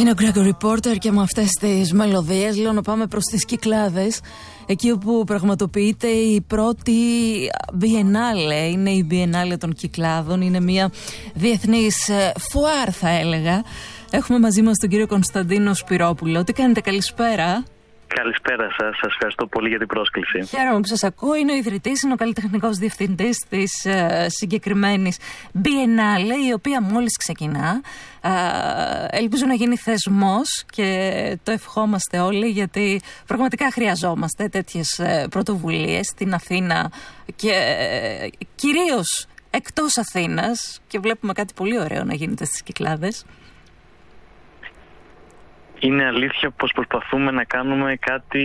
Είναι ο Gregory Porter και με αυτές τις μελωδίες λέω να πάμε προς τις Κυκλάδες, εκεί όπου πραγματοποιείται η πρώτη Biennale. Είναι η Biennale των Κυκλάδων, είναι μια διεθνής φουάρ θα έλεγα. Έχουμε μαζί μας τον κύριο Κωνσταντίνο Σπυρόπουλο. Τι κάνετε, καλησπέρα. Καλησπέρα σας, σας ευχαριστώ πολύ για την πρόσκληση. Χαίρομαι που σας ακούω. Είναι ο ιδρυτής, είναι ο καλλιτεχνικός διευθυντής της συγκεκριμένης Biennale, η οποία μόλις ξεκινά. Ελπίζω να γίνει θεσμός και το ευχόμαστε όλοι, γιατί πραγματικά χρειαζόμαστε τέτοιες πρωτοβουλίες στην Αθήνα και κυρίως εκτός Αθήνας, και βλέπουμε κάτι πολύ ωραίο να γίνεται στις Κυκλάδες. Είναι αλήθεια πως προσπαθούμε να κάνουμε κάτι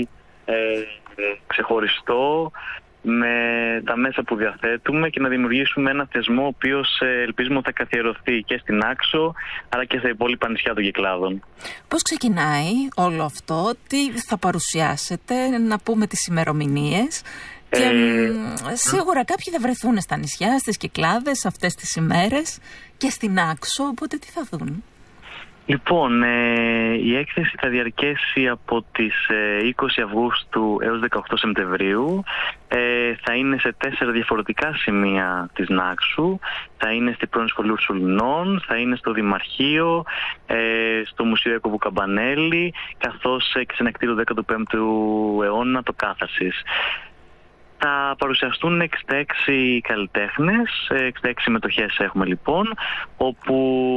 ξεχωριστό με τα μέσα που διαθέτουμε και να δημιουργήσουμε ένα θεσμό ο οποίος ελπίζουμε θα καθιερωθεί και στην Άξο αλλά και στα υπόλοιπα νησιά των Κυκλάδων. Πώς ξεκινάει όλο αυτό, τι θα παρουσιάσετε, να πούμε τις ημερομηνίες? Και σίγουρα κάποιοι θα βρεθούν στα νησιά, στις Κυκλάδες αυτές τις ημέρες και στην Άξο, οπότε τι θα δουν? Λοιπόν, η έκθεση θα διαρκέσει από τις 20 Αυγούστου έως 18 Σεπτεμβρίου. Θα είναι σε 4 διαφορετικά σημεία της Νάξου. Θα είναι στην πρώην Σχολείο Σουλουνών, θα είναι στο Δημαρχείο, στο Μουσείο Ιάκωβου Καμπανέλη, καθώς και σε ένα κτίριο 15ου αιώνα, το Κάθαρσης. Θα παρουσιαστούν 66 καλλιτέχνες, 66 συμμετοχές έχουμε λοιπόν, όπου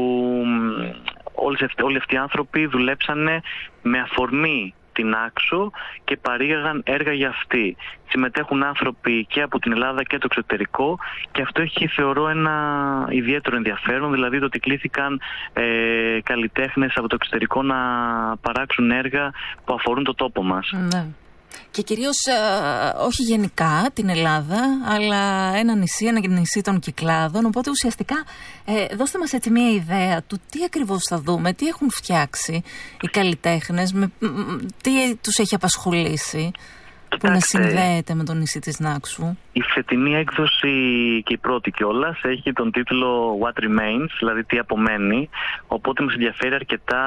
όλοι αυτοί οι άνθρωποι δουλέψανε με αφορμή την Άξο και παρήγαγαν έργα για αυτή. Συμμετέχουν άνθρωποι και από την Ελλάδα και το εξωτερικό και αυτό έχει, θεωρώ, ένα ιδιαίτερο ενδιαφέρον, δηλαδή το ότι κλήθηκαν καλλιτέχνες από το εξωτερικό να παράξουν έργα που αφορούν το τόπο μας. Ναι. Και κυρίως όχι γενικά την Ελλάδα, αλλά ένα νησί των Κυκλάδων. Οπότε ουσιαστικά δώστε μας έτσι μια ιδέα του τι ακριβώς θα δούμε, τι έχουν φτιάξει οι καλλιτέχνες, τι τους έχει απασχολήσει. Κοιτάξτε, που να συνδέεται με το νησί της Νάξου. Η φετινή έκδοση και η πρώτη κιόλας έχει τον τίτλο What Remains, δηλαδή τι απομένει. Οπότε μας ενδιαφέρει αρκετά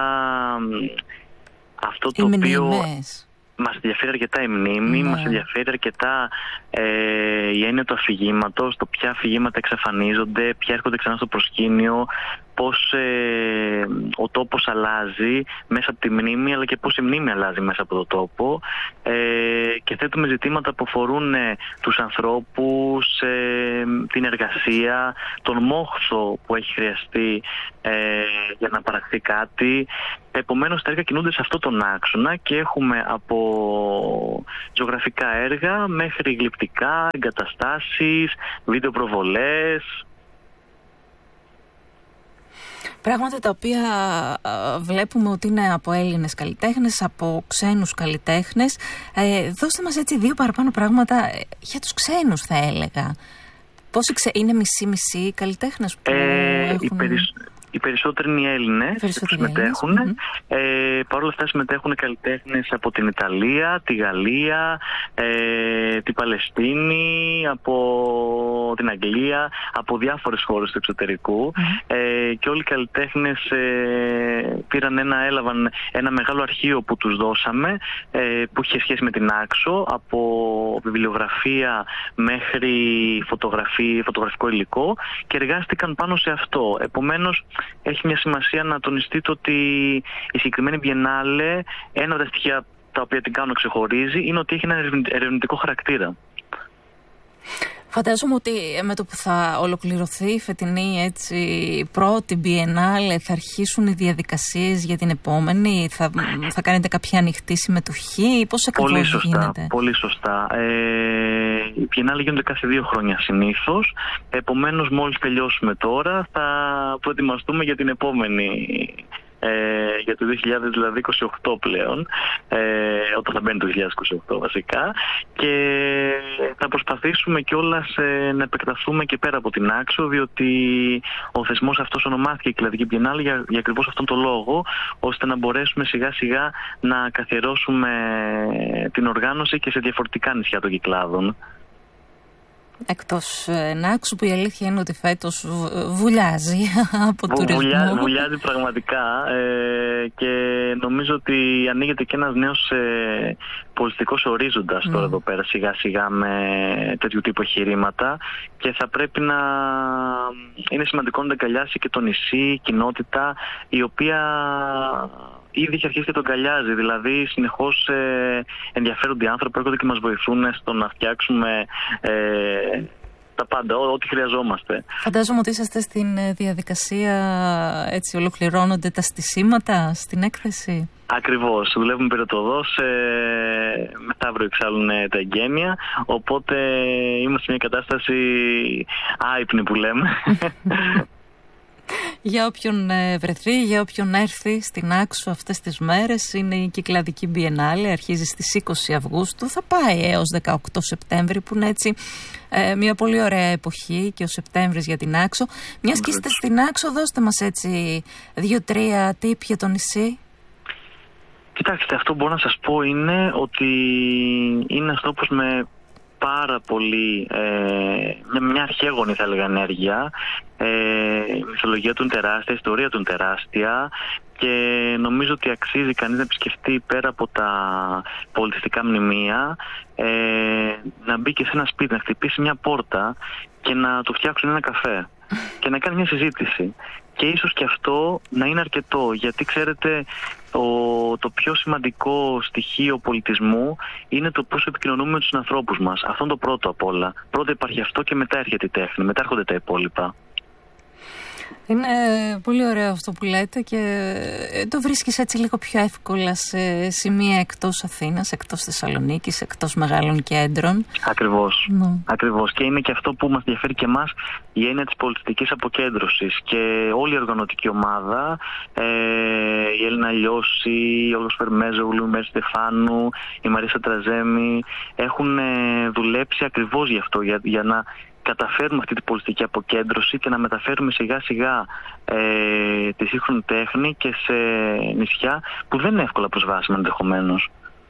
αυτό το οποίο... Μας ενδιαφέρει αρκετά η μνήμη, μας ενδιαφέρει αρκετά η έννοια του αφηγήματος, το ποια αφηγήματα εξαφανίζονται, ποια έρχονται ξανά στο προσκήνιο, πώς ο τόπος αλλάζει μέσα από τη μνήμη, αλλά και πώς η μνήμη αλλάζει μέσα από το τόπο, και θέτουμε ζητήματα που αφορούν τους ανθρώπους, την εργασία, τον μόχθο που έχει χρειαστεί για να παραχθεί κάτι. Επομένως τα έργα κινούνται σε αυτόν τον άξονα και έχουμε από ζωγραφικά έργα μέχρι γλυπτικά, εγκαταστάσεις, βίντεο προβολές. Πράγματα τα οποία βλέπουμε ότι είναι από Έλληνες καλλιτέχνες, από ξένους καλλιτέχνες. Δώστε μας έτσι 2 παραπάνω πράγματα για τους ξένους, θα έλεγα. Πόσοι είναι μισή-μισή οι καλλιτέχνες που έχουν... Οι περισσότεροι είναι οι Έλληνες που συμμετέχουν. Παρ' όλα αυτά συμμετέχουν καλλιτέχνες από την Ιταλία, τη Γαλλία, την Παλαιστίνη, από την Αγγλία, από διάφορες χώρες του εξωτερικού. Και όλοι οι καλλιτέχνες έλαβαν ένα μεγάλο αρχείο που τους δώσαμε, που είχε σχέση με την Άξο, από βιβλιογραφία μέχρι φωτογραφικό υλικό, και εργάστηκαν πάνω σε αυτό. Επομένως, έχει μια σημασία να τονιστείτε ότι η συγκεκριμένη Biennale, ένα από τα στοιχεία τα οποία την κάνουν ξεχωρίζει, είναι ότι έχει ένα ερευνητικό χαρακτήρα. Φαντάζομαι ότι με το που θα ολοκληρωθεί η φετινή πρώτη Biennale θα αρχίσουν οι διαδικασίες για την επόμενη, θα κάνετε κάποια ανοιχτή συμμετοχή, πώς ακριβώς γίνεται? Πολύ σωστά. Οι Biennale γίνονται κάθε 2 χρόνια συνήθως, επομένως μόλις τελειώσουμε τώρα θα προετοιμαστούμε για την επόμενη, για το 2028 πλέον, όταν θα μπαίνει το 2028 βασικά, και θα προσπαθήσουμε κιόλας να επεκταθούμε και πέρα από την Άξο, διότι ο θεσμός αυτός ονομάθηκε Κυκλαδική Biennale για ακριβώς αυτόν τον λόγο, ώστε να μπορέσουμε σιγά σιγά να καθιερώσουμε την οργάνωση και σε διαφορετικά νησιά των Κυκλάδων. Εκτός Νάξου, που η αλήθεια είναι ότι φέτος βουλιάζει από τουρισμό. Βουλιάζει πραγματικά και νομίζω ότι ανοίγεται και ένας νέος πολιτικός ορίζοντας τώρα εδώ πέρα σιγά σιγά με τέτοιου τύπου εγχειρήματα, και θα πρέπει να είναι σημαντικό να αγκαλιάσει και το νησί, η κοινότητα, η οποία ήδη έχει αρχίσει και τον αγκαλιάζει. Δηλαδή συνεχώς ενδιαφέρονται οι άνθρωποι, έρχονται και μας βοηθούν στο να φτιάξουμε τα πάντα, ό,τι χρειαζόμαστε. Φαντάζομαι ότι είσαστε στην διαδικασία, έτσι ολοκληρώνονται τα στισίματα στην έκθεση. Ακριβώς, δουλεύουμε πυρετοδός, μεθαύριο εξάλλου τα εγγένεια, οπότε είμαστε σε μια κατάσταση άυπνη που λέμε. Για όποιον βρεθεί, για όποιον έρθει στην Άξο αυτές τις μέρες, είναι η Κυκλαδική Biennale, αρχίζει στις 20 Αυγούστου, θα πάει έως 18 Σεπτέμβρη, που είναι έτσι μια πολύ ωραία εποχή, και ο Σεπτέμβρης για την Άξο. Μιας και είστε στην Άξο, δώστε μας έτσι 2-3 tip για το νησί. Κοιτάξτε, αυτό μπορώ να σας πω είναι ότι είναι ένας τόπος με πάρα πολύ, μια αρχαίγονη θα έλεγα ενέργεια. Η μυθολογία του είναι τεράστια, η ιστορία του είναι τεράστια, και νομίζω ότι αξίζει κανείς να επισκεφτεί πέρα από τα πολιτιστικά μνημεία, να μπει και σε ένα σπίτι, να χτυπήσει μια πόρτα και να του φτιάξουν ένα καφέ και να κάνει μια συζήτηση. Και ίσως και αυτό να είναι αρκετό, γιατί ξέρετε το πιο σημαντικό στοιχείο πολιτισμού είναι το πώς επικοινωνούμε με τους ανθρώπους μας. Αυτό είναι το πρώτο απ' όλα. Πρώτα υπάρχει αυτό και μετά έρχεται η τέχνη, μετά έρχονται τα υπόλοιπα. Είναι πολύ ωραίο αυτό που λέτε, και το βρίσκεις έτσι λίγο πιο εύκολα σε σημεία εκτός Αθήνας, εκτός Θεσσαλονίκης, εκτός μεγάλων κέντρων. Ακριβώς. Ακριβώς. Και είναι και αυτό που μας ενδιαφέρει και εμάς, η έννοια της πολιτιστικής αποκέντρωσης. Και όλη η οργανωτική ομάδα, η Έλληνα Λιώση, ο Όλγος Φερμέζογλου, η Μέρη Στεφάνου, η Μαρίσα Τραζέμη, έχουν δουλέψει ακριβώς γι' αυτό, για να καταφέρουμε αυτή την πολιτιστική αποκέντρωση και να μεταφέρουμε σιγά σιγά τη σύγχρονη τέχνη και σε νησιά που δεν είναι εύκολα προσβάσιμα ενδεχομένως.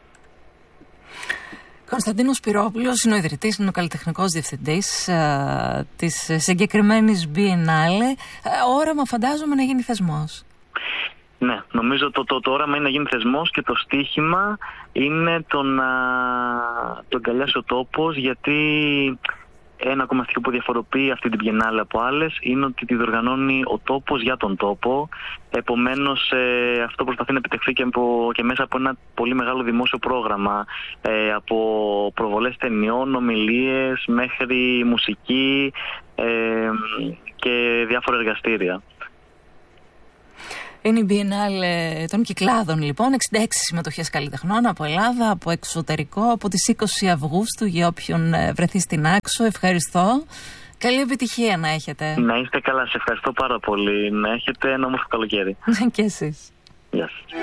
Κωνσταντίνος Σπυρόπουλος είναι ο ιδρυτής, είναι ο καλλιτεχνικός διευθυντής της συγκεκριμένης Biennale. Όραμα φαντάζομαι να γίνει θεσμός. Ναι, νομίζω το όραμα είναι να γίνει θεσμός, και το στίχημα είναι το να τον αγκαλιάσει ο τόπος, γιατί ένα ακόμα στοιχείο που διαφοροποιεί αυτή την Biennale από άλλες είναι ότι τη διοργανώνει ο τόπος για τον τόπο. Επομένως αυτό προσπαθεί να επιτευχθεί και μέσα από ένα πολύ μεγάλο δημόσιο πρόγραμμα, από προβολές ταινιών, ομιλίες μέχρι μουσική και διάφορα εργαστήρια. Είναι η Biennale των Κυκλάδων, λοιπόν. 66 συμμετοχές καλλιτεχνών από Ελλάδα, από εξωτερικό, από τις 20 Αυγούστου, για όποιον βρεθεί στην Άξο. Ευχαριστώ. Καλή επιτυχία να έχετε. Να είστε καλά, σε ευχαριστώ πάρα πολύ. Να έχετε ένα όμορφο καλοκαίρι. Και εσείς. Γεια σας.